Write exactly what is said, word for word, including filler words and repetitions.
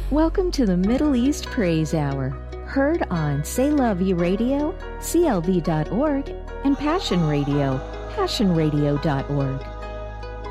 Welcome to the Middle East Praise Hour, heard on C'est La Vie Radio, C L V dot org, and Passion Radio, passion radio dot org.